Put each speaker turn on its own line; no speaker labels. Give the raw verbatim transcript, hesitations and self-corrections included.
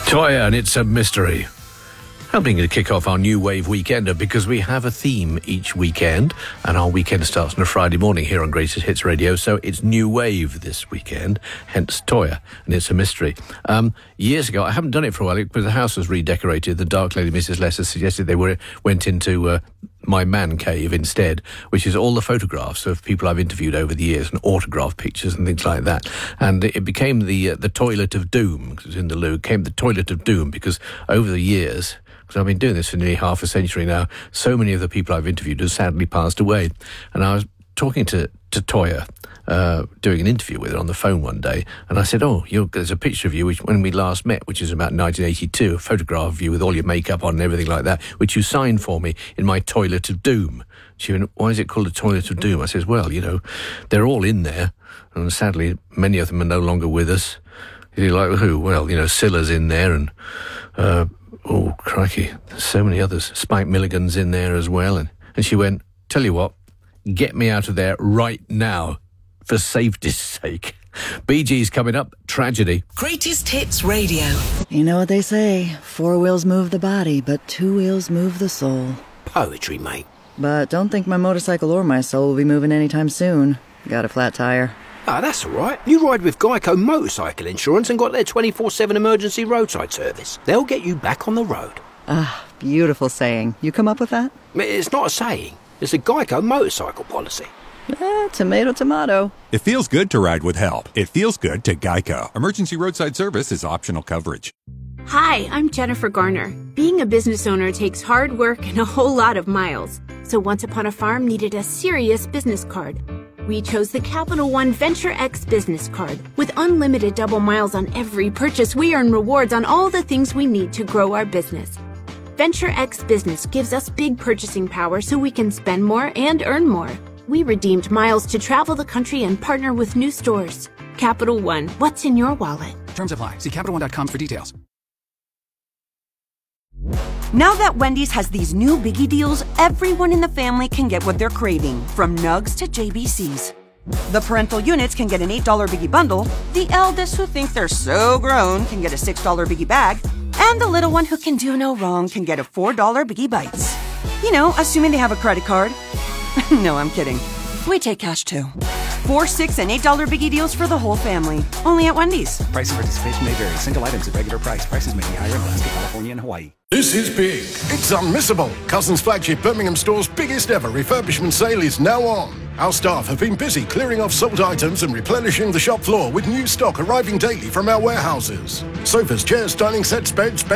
Toyah, and It's a Mystery. Helping to kick off our New Wave Weekender, because we have a theme each weekend, and our weekend starts on a Friday morning here on Greatest Hits Radio, so it's New Wave this weekend, hence Toyah, and It's a Mystery. Um, years ago, I haven't done it for a while because the house was redecorated. The Dark Lady, Missus Lesser, suggested they were went into uh, my man cave instead, which is all the photographs of people I've interviewed over the years and autograph pictures and things like that. And it became the uh, the Toilet of Doom, because it was in the loo, came the Toilet of Doom, because over the years, because I've been doing this for nearly half a century now, so many of the people I've interviewed have sadly passed away. And I was talking to, to Toyah, uh, doing an interview with her on the phone one day, and I said, oh, you're, there's a picture of you which, when we last met, which is about nineteen eighty-two, a photograph of you with all your makeup on and everything like that, which you signed for me in my Toilet of Doom. She went, why is it called a Toilet of Doom? I says, well, you know, they're all in there, and sadly, many of them are no longer with us. You're like, who? Well, you know, Scylla's in there, and... Uh, oh, crikey, there's so many others. Spike Milligan's in there as well. And, and she went, tell you what, get me out of there right now, for safety's sake. Bee Gees coming up, Tragedy.
Greatest Hits Radio.
You know what they say, four wheels move the body, but two wheels move the soul.
Poetry, mate.
But don't think my motorcycle or my soul will be moving anytime soon. Got a flat tire.
Ah, that's all right. You ride with Geico Motorcycle Insurance and got their twenty-four seven emergency roadside service. They'll get you back on the road.
Ah, beautiful saying. You come up with that?
It's not a saying. It's a Geico motorcycle policy.
Eh, tomato, tomato.
It feels good to ride with help. It feels good to Geico. Emergency roadside service is optional coverage.
Hi, I'm Jennifer Garner. Being a business owner takes hard work and a whole lot of miles. So Once Upon a Farm needed a serious business card. We chose the Capital One Venture X business card. With unlimited double miles on every purchase, we earn rewards on all the things we need to grow our business. Venture X Business gives us big purchasing power so we can spend more and earn more. We redeemed miles to travel the country and partner with new stores. Capital One, what's in your wallet?
Terms apply. See Capital One dot com for details.
Now that Wendy's has these new biggie deals, everyone in the family can get what they're craving, from nugs to J B Cs. The parental units can get an eight dollar biggie bundle, the eldest who think they're so grown can get a six dollar biggie bag, and the little one who can do no wrong can get a four dollar biggie bites. You know, assuming they have a credit card. No, I'm kidding. We take cash too. Four, six, and eight dollar biggie deals for the whole family. Only at Wendy's.
Price and participation may vary. Single items at regular price. Prices may be higher in Alaska, California, and Hawaii.
This is big. It's unmissable. Cousins flagship Birmingham store's biggest ever refurbishment sale is now on. Our staff have been busy clearing off sold items and replenishing the shop floor with new stock arriving daily from our warehouses. Sofas, chairs, dining sets, beds, beds